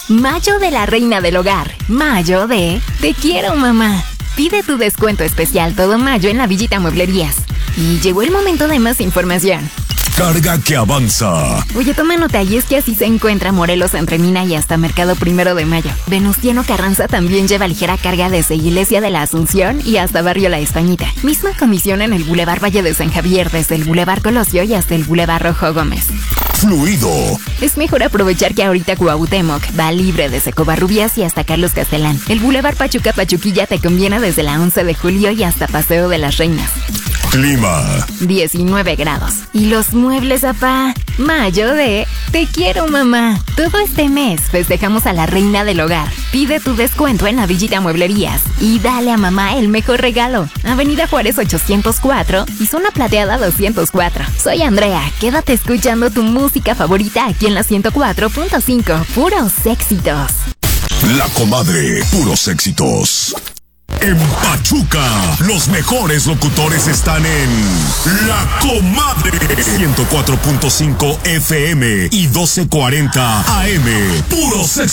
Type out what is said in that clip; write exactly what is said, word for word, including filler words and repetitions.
Mayo de la reina del hogar. Mayo de Te quiero, mamá. Pide tu descuento especial todo mayo en la Villita Mueblerías. Y llegó el momento de más información. Carga que avanza. Oye, toma nota, y es que así se encuentra Morelos entre Mina y hasta Mercado Primero de Mayo. Venustiano Carranza también lleva ligera carga desde Iglesia de la Asunción y hasta Barrio La Españita. Misma comisión en el Boulevard Valle de San Javier, desde el Boulevard Colosio y hasta el Boulevard Rojo Gómez. Fluido. Es mejor aprovechar que ahorita Cuauhtémoc va libre desde Covarrubias y hasta Carlos Castelán. El Boulevard Pachuca Pachuquilla te conviene desde la once de julio y hasta Paseo de las Reinas. Clima. diecinueve grados. Y los muebles, apá. Mayo de Te quiero, mamá. Todo este mes festejamos a la reina del hogar. Pide tu descuento en la Villita Mueblerías y dale a mamá el mejor regalo. Avenida Juárez ochocientos cuatro y Zona Plateada doscientos cuatro. Soy Andrea. Quédate escuchando tu música favorita aquí en la ciento cuatro punto cinco. Puros éxitos. La Comadre. Puros éxitos. En Pachuca, los mejores locutores están en La Comadre. ciento cuatro punto cinco F M y doce cuarenta A M. Puros éxitos.